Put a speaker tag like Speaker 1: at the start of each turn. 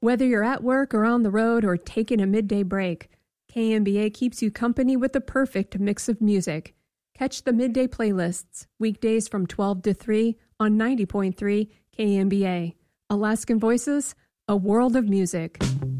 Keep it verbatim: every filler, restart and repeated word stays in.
Speaker 1: Whether you're at work or on the road or taking a midday break, K M B A keeps you company with the perfect mix of music. Catch the midday playlists, weekdays from twelve to three on ninety point three K M B A. Alaskan Voices, a world of music.